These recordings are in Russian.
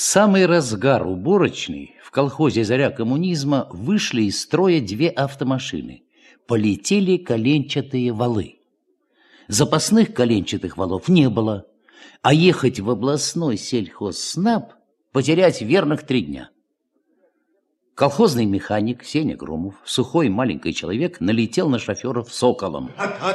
самый разгар уборочный в колхозе «Заря коммунизма» вышли из строя две автомашины. Полетели коленчатые валы. Запасных коленчатых валов не было, а ехать в областной сельхозснаб потерять верных 3 дня. Колхозный механик Сеня Громов, сухой маленький человек, налетел на шоферов соколом.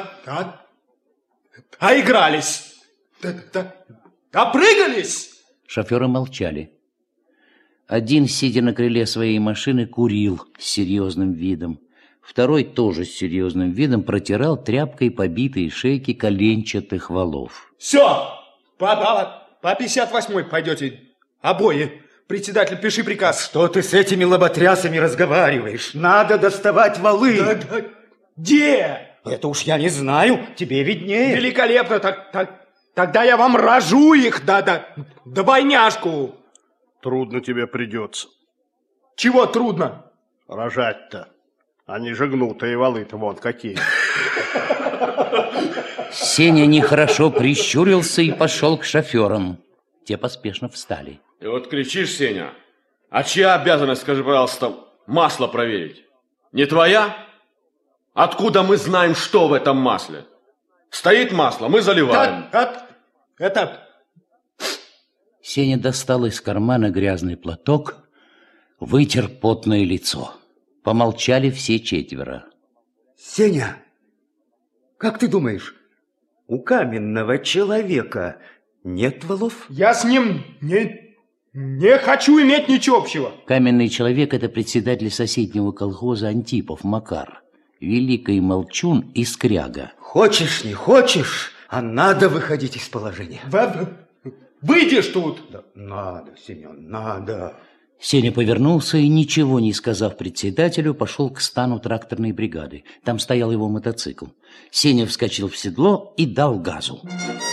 Игрались? Допрыгались? Шоферы молчали. Один, сидя на крыле своей машины, курил с серьезным видом. Второй тоже с серьезным видом протирал тряпкой побитые шейки коленчатых валов. Все, по 58-й пойдете обои. Председатель, пиши приказ. Что ты с этими лоботрясами разговариваешь? Надо доставать валы. Да. Где? Это уж я не знаю, тебе виднее. Великолепно, тогда я вам рожу их, да двойняшку. Трудно тебе придется. Чего трудно? Рожать-то. Они же гнутые валы-то вон какие. Сеня нехорошо прищурился и пошел к шоферам. Те поспешно встали. И вот кричишь, Сеня, а чья обязанность, скажи, пожалуйста, масло проверить? Не твоя? Откуда мы знаем, что в этом масле? Стоит масло, мы заливаем. Сеня достал из кармана грязный платок, вытер потное лицо. Помолчали все 4. Сеня, как ты думаешь, у каменного человека нет валов? Я с ним не хочу иметь ничего общего. Каменный человек – это председатель соседнего колхоза Антипов Макар. Великий молчун и скряга. Хочешь, не хочешь, а надо выходить из положения. Выйдешь тут. Да, надо, Семен, надо. Сеня повернулся и, ничего не сказав председателю, пошел к стану тракторной бригады. Там стоял его мотоцикл. Сеня вскочил в седло и дал газу.